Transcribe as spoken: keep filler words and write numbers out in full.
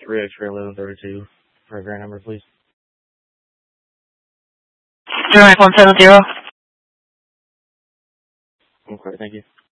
three X-ray eleven thirty-two. For a grant number, please. zero nine one seven zero. Okay, thank you.